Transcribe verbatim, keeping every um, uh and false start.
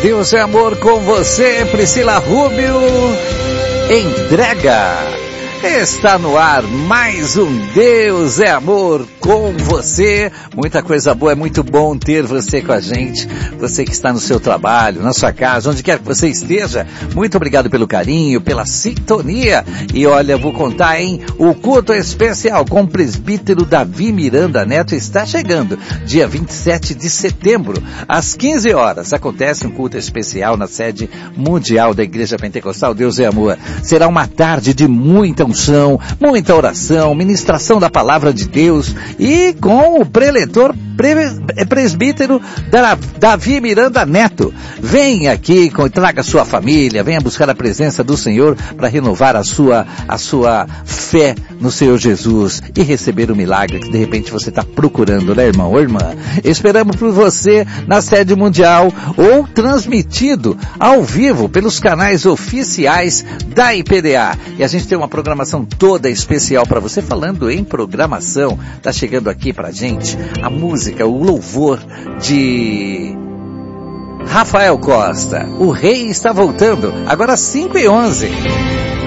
Deus é amor com você, Priscila Rubio. Entrega. Está no ar mais um Deus é Amor com você. Muita coisa boa, é muito bom ter você com a gente. Você que está no seu trabalho, na sua casa, onde quer que você esteja. Muito obrigado pelo carinho, pela sintonia. E olha, vou contar, hein? O culto especial com o presbítero Davi Miranda Neto está chegando. Dia vinte e sete de setembro, às quinze horas. Acontece um culto especial na sede mundial da Igreja Pentecostal Deus é Amor. Será uma tarde de muita unção, muita oração, ministração da palavra de Deus e com o preletor presbítero Davi Miranda Neto. Venha aqui, traga a sua família, venha buscar a presença do Senhor para renovar a sua, a sua fé no Senhor Jesus e receber o milagre que de repente você está procurando, né, irmão ou irmã? Esperamos por você na sede mundial ou transmitido ao vivo pelos canais oficiais da I P D A. E a gente tem uma programação toda especial para você. Falando em programação, tá chegando aqui pra gente a música, o louvor de Rafael Costa. O Rei está voltando, agora cinco e onze.